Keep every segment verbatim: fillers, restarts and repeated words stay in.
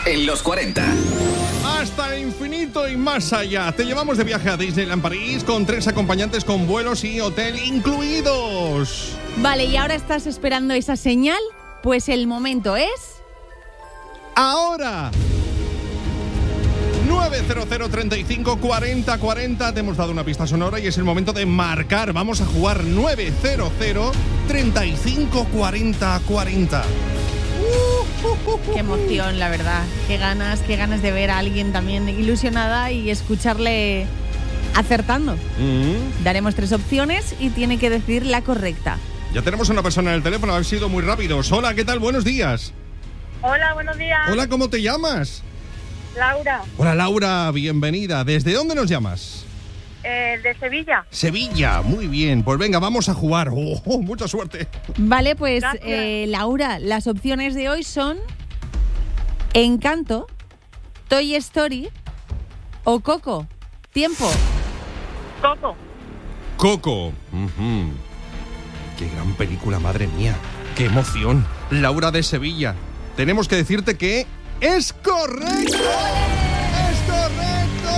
en los cuarenta. Hasta el infinito y más allá. Te llevamos de viaje a Disneyland París con tres acompañantes con vuelos y hotel incluidos. Vale, ¿y ahora estás esperando esa señal? Pues el momento es... ¡ahora! nueve cero cero, treinta y cinco, cuarenta, cuarenta. Te hemos dado una pista sonora y es el momento de marcar. Vamos a jugar nueve cero cero, treinta y cinco, cuarenta, cuarenta. Qué emoción, la verdad. Qué ganas, qué ganas de ver a alguien también ilusionada y escucharle acertando. Mm-hmm. Daremos tres opciones y tiene que decir la correcta. Ya tenemos una persona en el teléfono, habéis sido muy rápidos. Hola, ¿qué tal? Buenos días. Hola, buenos días. Hola, ¿cómo te llamas? Laura. Hola, Laura, bienvenida. ¿Desde dónde nos llamas? Eh, de Sevilla. Sevilla, muy bien. Pues venga, vamos a jugar. Oh, oh, mucha suerte. Vale, pues eh, Laura, las opciones de hoy son Encanto, Toy Story o Coco. Tiempo. Coco. Coco. Uh-huh. Qué gran película, madre mía. Qué emoción. Laura de Sevilla. Tenemos que decirte que es correcto. ¡Es correcto!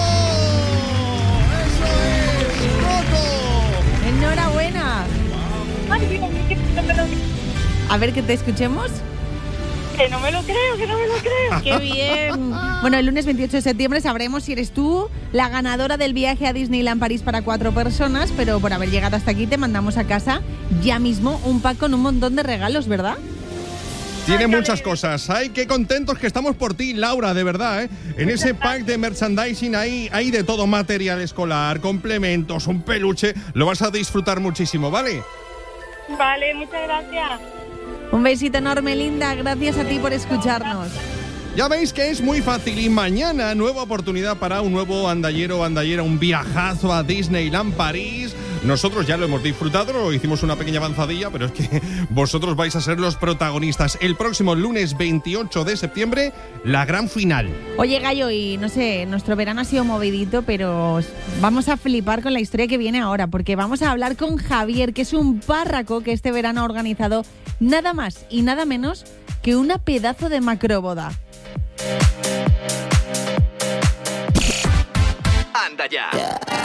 ¡Eso es! ¡Coco! ¡Enhorabuena! Ay, Dios mío, que no me lo... A ver, que te escuchemos. Que no me lo creo, que no me lo creo. ¡Qué bien! Bueno, el lunes veintiocho de septiembre sabremos si eres tú la ganadora del viaje a Disneyland París para cuatro personas, pero por haber llegado hasta aquí te mandamos a casa ya mismo un pack con un montón de regalos, ¿verdad? Tiene muchas cosas. Ay, qué contentos que estamos por ti, Laura, de verdad, ¿eh? En ese pack de merchandising hay, hay de todo, material escolar, complementos, un peluche. Lo vas a disfrutar muchísimo, ¿vale? Vale, muchas gracias. Un besito enorme, linda. Gracias a ti por escucharnos. Ya veis que es muy fácil y mañana nueva oportunidad para un nuevo andallero o andallera, un viajazo a Disneyland París. Nosotros ya lo hemos disfrutado, hicimos una pequeña avanzadilla, pero es que vosotros vais a ser los protagonistas. El próximo lunes veintiocho de septiembre, la gran final. Oye, Gallo, y no sé, nuestro verano ha sido movidito, pero vamos a flipar con la historia que viene ahora, porque vamos a hablar con Javier, que es un párraco que este verano ha organizado nada más y nada menos que una pedazo de macroboda. Anda ya.